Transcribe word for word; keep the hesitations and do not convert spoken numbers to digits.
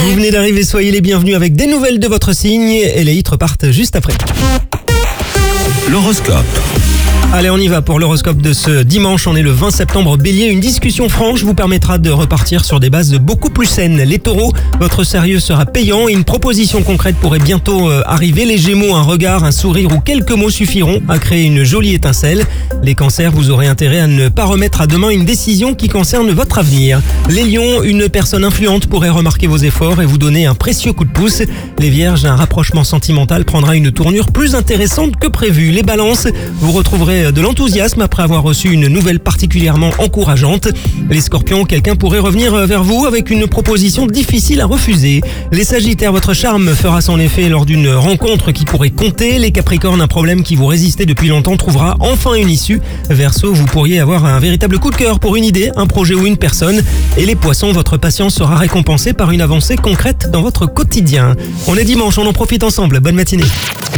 Vous venez d'arriver, soyez les bienvenus avec des nouvelles de votre signe et les hits repartent juste après. L'horoscope. Allez, on y va pour l'horoscope de ce dimanche. On est le vingt septembre. Bélier, une discussion franche vous permettra de repartir sur des bases beaucoup plus saines. Les taureaux, votre sérieux sera payant et une proposition concrète pourrait bientôt euh, arriver. Les gémeaux, un regard, un sourire ou quelques mots suffiront à créer une jolie étincelle. Les cancers, vous aurez intérêt à ne pas remettre à demain une décision qui concerne votre avenir. Les lions, une personne influente pourrait remarquer vos efforts et vous donner un précieux coup de pouce. Les vierges, un rapprochement sentimental prendra une tournure plus intéressante que prévu. Les balances, vous retrouverez de l'enthousiasme après avoir reçu une nouvelle particulièrement encourageante. Les scorpions, quelqu'un pourrait revenir vers vous avec une proposition difficile à refuser. Les sagittaires, votre charme fera son effet lors d'une rencontre qui pourrait compter. Les capricornes, un problème qui vous résistait depuis longtemps trouvera enfin une issue. Verseau, vous pourriez avoir un véritable coup de cœur pour une idée, un projet ou une personne. Et les poissons, votre patience sera récompensée par une avancée concrète dans votre quotidien. On est dimanche, on en profite ensemble. Bonne matinée.